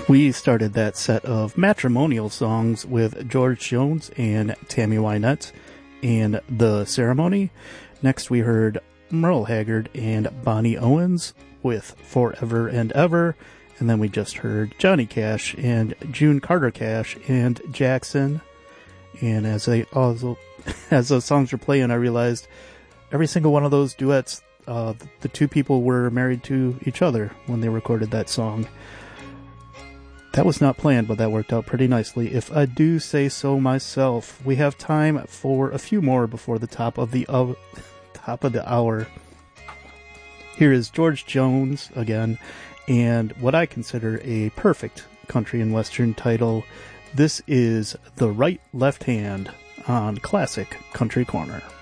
We started that set of matrimonial songs with George Jones and Tammy Wynette and The Ceremony. Next we heard Merle Haggard and Bonnie Owens with Forever and Ever. And then we just heard Johnny Cash and June Carter Cash and Jackson. And as those songs were playing, I realized every single one of those duets, the two people were married to each other when they recorded that song. That was not planned, but that worked out pretty nicely, if I do say so myself. We have time for a few more before the top of the hour. Here is George Jones again, and what I consider a perfect country and western title. This is The Right Left Hand on Classic Country Corner.